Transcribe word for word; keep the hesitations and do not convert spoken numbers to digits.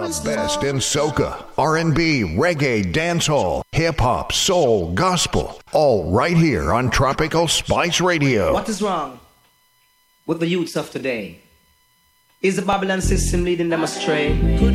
The best in soca, R and B, reggae, dancehall, hip-hop, soul, gospel, all right here on Tropical Spice Radio. What is wrong with the youths of today? Is the Babylon system leading them astray?